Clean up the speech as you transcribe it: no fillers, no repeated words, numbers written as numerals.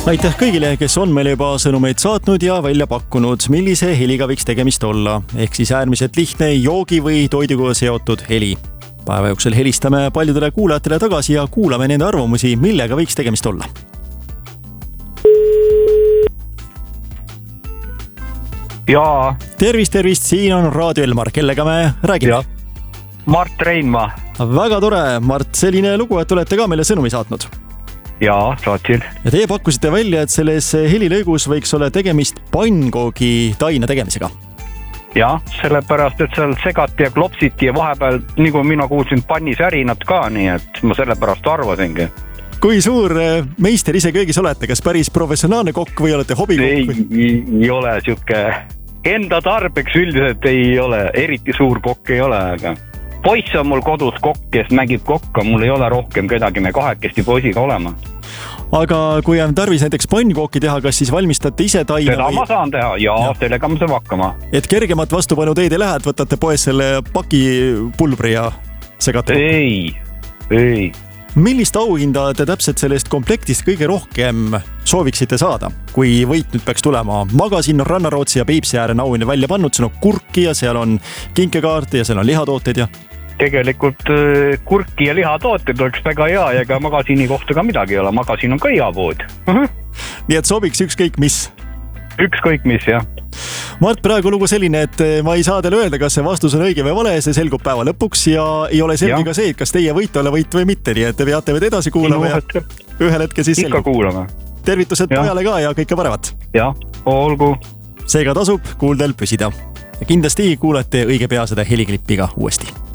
Aitäh kõigile, kes on meile juba sõnumeid saatnud ja välja pakkunud, millise heliga võiks tegemist olla. Ehk siis äärmiselt lihtne joogi või toiduga seotud heli. Päeva jooksul helistame paljudele kuulajatele tagasi ja kuulame nende arvamusi, millega võiks tegemist olla. Jaa. Tervist, siin on Raadio Elmar, kellega me räägime. Mart Reinmaa. Väga tore, Mart, selline lugu, et olete ka meile sõnumi saatnud. Jaa, saatsin. Ja teie pakkusite välja, et selles helilõigus võiks olla tegemist pannkoogi taina tegemisega. Jaa, sellepärast, et seal segati ja klopsiti ja vahepeal, nagu mina kuulsin, pannisärinad ka, nii et ma sellepärast arvasingi. Kui suur meister ise köögis olete? Kas päris professionaalne kokk või olete hobikokk? Ei ole siuke enda tarbeks üldiselt ei ole, eriti suur kokk ei ole, aga poiss on mul kodus kokk, kes mängib kokka, mul ei ole rohkem kedagi, me kahekesti poisiga olema. Aga kui on tarvis näiteks pannkooki teha, kas siis valmistate ise taina? Seda ma saan teha, jaa, sellega ma saan hakkama. Et kergemat vastupanu teid ei lähe, et võtate poes selle pakipulbri ja segate? Ei. Millist auhinda te täpselt sellest komplektist kõige rohkem sooviksite saada? Kui võit nüüd peaks tulema, magasin Rannarootsi ja Peipsi äären auhinna välja pannud, seal on kurki ja seal on kinkekaarte ja seal on lihatooted ja... Tegelikult kurki ja lihatooted oleks väga hea ja ega magasini kohta ka midagi ei ole. Magasin on ka hea pood. Nii et sobiks ükskõik mis? Ükskõik mis, jah. Mart, praegu lugu selline, et ma ei saa teile öelda, kas see vastus on õige või vale, see selgub päeva lõpuks ja ei ole selge ka see, et kas teie võite olla võit või mitte, nii et te peate veel edasi kuulama ja ühel hetke siis selgub. Ikka kuulame. Tervitused pojale ka ja kõike paremat. Jah, olgu. Seega tasub kuuldel püsida. Ja kindlasti kuulete õige pea seda heliklipiga uuesti.